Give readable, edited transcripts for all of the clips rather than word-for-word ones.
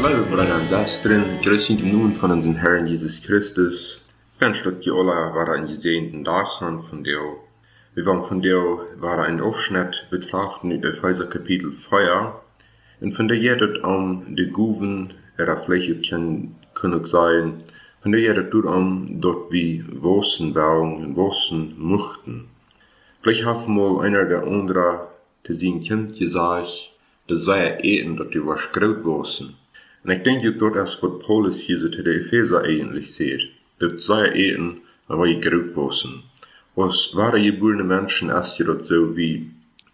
Hallo Brüder und Schwestern, grüß dich nun von unserem Herrn Jesus Christus. Ganz statt die Ola war ein gesehnten Dagen von dir. Wir wollen von dir war ein Aufschnitt betrachten in Epheser Kapitel 4. Und von der jedet an die Guven, vielleicht können sein, von der jedet dort an, dort wie Wossen bauen und Wossen möchten. Vielleicht haben wir einer der anderen zu sehen Kind gesagt, das sei eten, dass die was groß wossen. Und ich denke dort erst, was Paulus hier so zu der Epheser eigentlich sieht. Das sei eten, aber ich groß wossen. Was wahre geborene Menschen erst ja dort so wie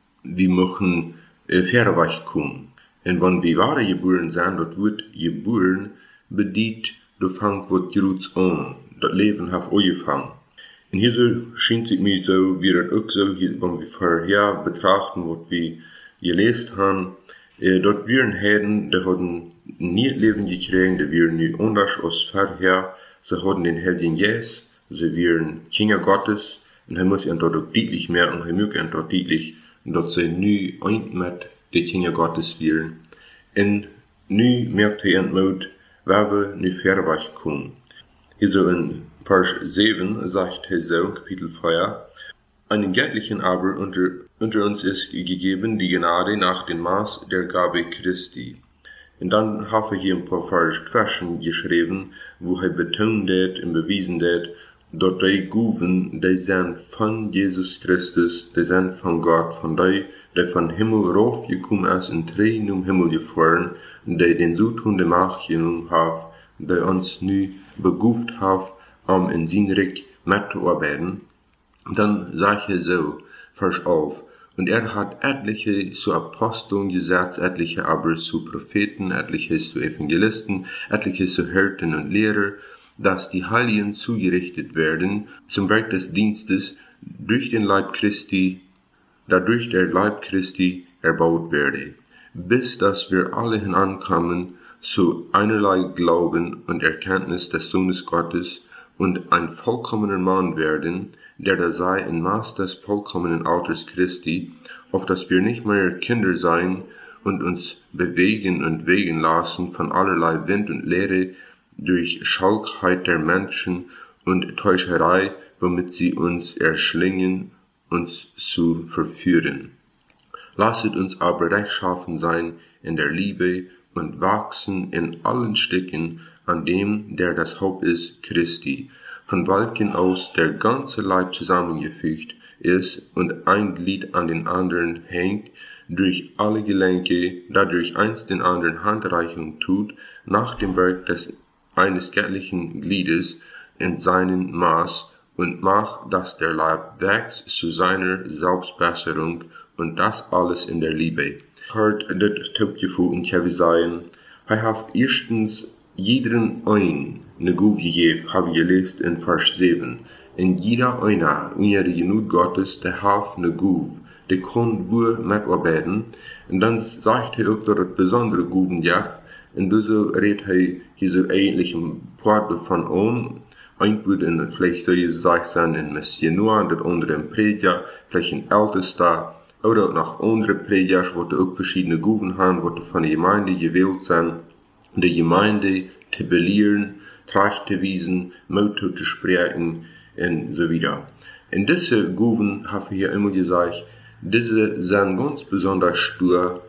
machen Pferdeweg kommen. Und wenn wir wahre geboren sind, dort wird geboren bedient, du fangst was Gruts an. Das Leben hat angefangen. Und hier so scheint es mir so, wie das auch so, wenn wir vorher betrachten, was wir gelesen haben, dort wir Heiden, die hatten nie Leben gekriegt, die wir nicht anders als vorher, sie hatten den Heiligen Geist, sie waren Kinder Gottes, und er muss dort auch deutlich merken, er muss dort deutlich, dass sie nie ein mit den Kinder Gottes wären. Und nu merkt er entmoet, waar we nu verweg kommen. Hier so in Vers 7 sagt er so, Kapitel 4, einen Göttlichen aber unter uns ist gegeben die Gnade nach dem Maß der Gabe Christi. Und dann habe ich hier ein paar Versen geschrieben, wo er betont hat und bewiesen hat, dass die Guven, die sind von Jesus Christus, die sind von Gott, von die von Himmel raufgekommen ist und Tränen im Himmel gefahren, die den Zutun der Macht genommen haben, die uns nu beguft haben, in sein Reich mitzuarbeiten. Dann sagt er so, Vers auf, und er hat etliche zu Aposteln gesetzt, etliche aber zu Propheten, etliche zu Evangelisten, etliche zu Hirten und Lehrer, dass die Heiligen zugerichtet werden zum Werk des Dienstes durch den Leib Christi, dadurch der Leib Christi erbaut werde, bis dass wir alle hinankommen zu einerlei Glauben und Erkenntnis des Sohnes Gottes und ein vollkommener Mann werden, der da sei im Maß des vollkommenen Alters Christi, auf dass wir nicht mehr Kinder seien und uns bewegen und wegen lassen von allerlei Wind und Lehre durch Schalkheit der Menschen und Täuscherei, womit sie uns erschlingen, uns zu verführen. Lasset uns aber rechtschaffen sein in der Liebe und wachsen in allen Stücken an dem, der das Haupt ist, Christi, von welchen aus der ganze Leib zusammengefügt ist und ein Glied an den anderen hängt, durch alle Gelenke, dadurch eins den anderen Handreichung tut, nach dem Werk eines göttlichen Gliedes in seinem Maß, und macht, dass der Leib wächst zu seiner Selbstbesserung, und das alles in der Liebe. Hört das Topgefühl in Kevisaien, er hat erstens jeden ein ne Guve gegeben, habe ich gelesen in Vers 7. In jeder einer, unter die Genut Gottes, der hat ne Guve, der kann wohl mitarbeiten. Und dann sagt er auch, dass es besondere Guven gibt. Und so redet er hier so eigentlich ein paar davon an. Ein wird in, vielleicht soll ich sagen, in Missionar, das andere in Prediger, vielleicht ein Ältester, oder noch andere Prediger, wo auch verschiedene Guven haben, wo von der Gemeinde gewählt sind, die Gemeinde zu belehren, Tracht zu wiesen, Mut zu sprechen, und so weiter. In diese Guven habe ich hier immer gesagt, diese sind ganz besonders stur,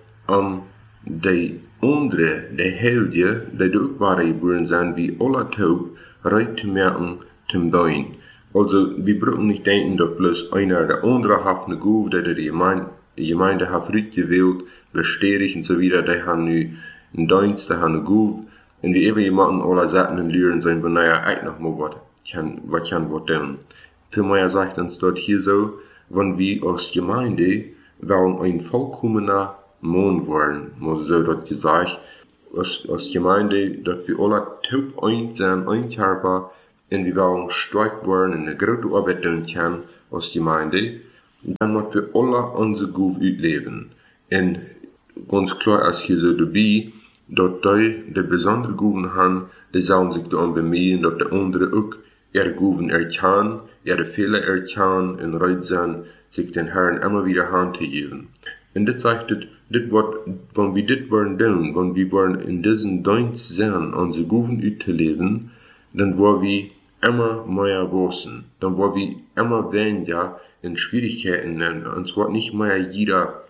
die andere, die Helden, die auch wahre geboren sind, wie alle Taub, recht zu merken, zum Dein. Also, wir brauchen nicht denken, dass bloß einer der andere hat eine Guve, die Gemeinde hat richtig gewählt, bestätigt und so weiter, die haben nu einen Dienst, die haben eine Guve, und wie immer jemanden alle Seiten und Lehren sein, wenn er echt noch mal was tun. Für mich sagt uns dort hier so, wenn wir als Gemeinde wollen ein vollkommener Mann werden, muss so dort gesagt, als Gemeinde, dass wir alle taub eins sind, ein Körper, und wir wollen stark werden und eine große Arbeit tun können als Gemeinde, dann müssen wir alle unsere Guve ausleben. Und ganz klar ist hier so dabei, dass die besondere Guven haben, die sollen sich daran bemühen, dass die andere auch ihre Guven erkennen, ihre Fehler erkennen und bereit sind, sich den Herrn immer wieder Hand zu geben. Und das sagt, wenn wir dit wollen tun, wenn wir wollen in diesen Dienst sein, unsere Guven auszuleben, dann wollen wir immer mehr wissen. Dann wollen wir immer weniger in Schwierigkeiten nennen. Uns wird nicht mehr jeder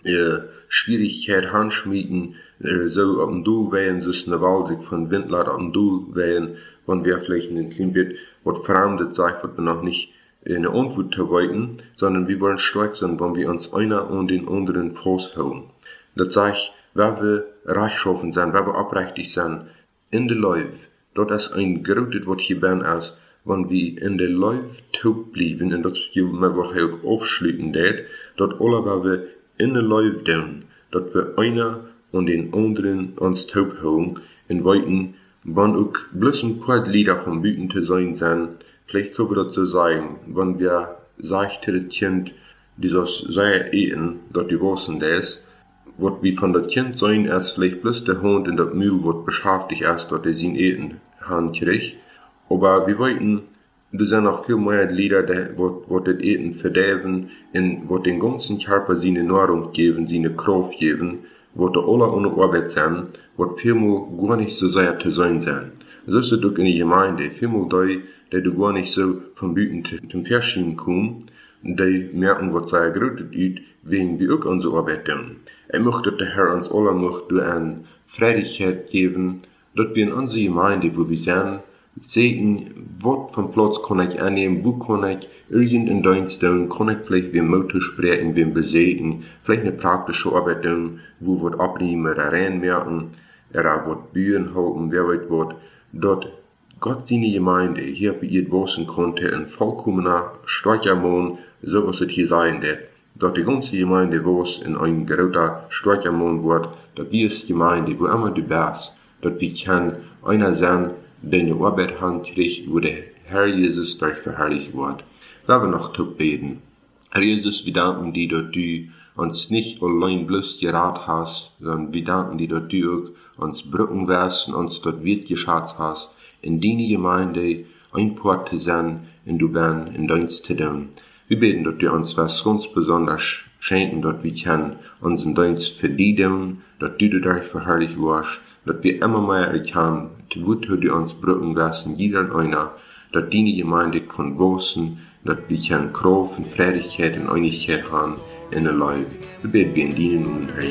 Schwierigkeit handschmieden, so auf dem Duel wählen, so ist eine Wahl sich von Windler auf dem Duel wählen, wenn wir vielleicht in ein klein bisschen was Fremdes sagt, was wir noch nicht eine Antwort zu wollten, sondern wir wollen stark sein, wenn wir uns einer und den anderen festhalten. Das sagt, wer wir rechtschaffen sein, wer wir aufrichtig sein, in der Leib, dort ist ein großes, was hier bin, ist, wenn wir in der Leib taub bleiben, und das hier mal was auch aufschließen wird, dort alle, wer wir in der Leib tun, dort wir einer und den anderen uns taub halten, in weiten, wenn auch bloß ein paar Lieder vom Büten zu sein, vielleicht können wir das so sagen, wenn wir sagen zu dem Kind, dieses sehr eten, dort die Wurzeln ist, was wir von das Kind sein, ist vielleicht bloß der Hund in das Mühl, was beschäftigt ist, dort sein Eten haben kriegt. Aber wir wollten, da sind noch viel mehr Lieder, was das Eten verderben, und was den ganzen Körper seine Nahrung geben, seine Kraft geben, was da alle ohne Arbeit sind, was vielmal gar nicht so sehr zu sein sind. So ist es auch in der Gemeinde, vielmal die du gar nicht so von Büten zum Verschieben kommen, die merken, was sehr groß ist, wegen wir auch unsere Arbeit tun. Ich möchte, dass der Herr uns alle noch durch eine Freudigkeit geben, dass wir in unserer Gemeinde, wo wir sind, sehen, was von Platz kann ich annehmen, wo kann ich irgendeinen Dienst tun, kann ich vielleicht wem Motto sprechen, wem besägen, vielleicht eine praktische Arbeit tun, wo wir abnehmen oder reinmerken, oder was Bühnen halten, wer weiß was, dort Gott seine Gemeinde hier bei ihr wissen konnte, in vollkommener starker Mann, so was es hier sein wird, dort die ganze Gemeinde was in ein großer starker Mann wird, dort wir ist Gemeinde, wo immer du bist, dort wir können einer sein, der eine Arbeit handkriegt, wo der Herr Jesus durch verherrlicht wird. Wir werden noch beten. Herr Jesus, wir danken dir, dass du uns nicht allein bloß gerat hast, sondern wir danken dir, dass du auch uns Brücken wärst und uns dort Wirt geschatzt hast, in deine Gemeinde ein Port zu sein, in du bist, in Dienst zu tun. Wir beten, dass du uns was ganz besonders schenken, dass wir können unseren Dienst für dich tun, dass du dadurch verherrlicht wirst, dass wir immer mehr erkennen, wozu du uns Brücken wärst, jeder einer, dass deine Gemeinde kann wachsen, dass wir können Kraft und Freudigkeit und Einigkeit haben in der Leib. Wir beten in deinen Namen, Herr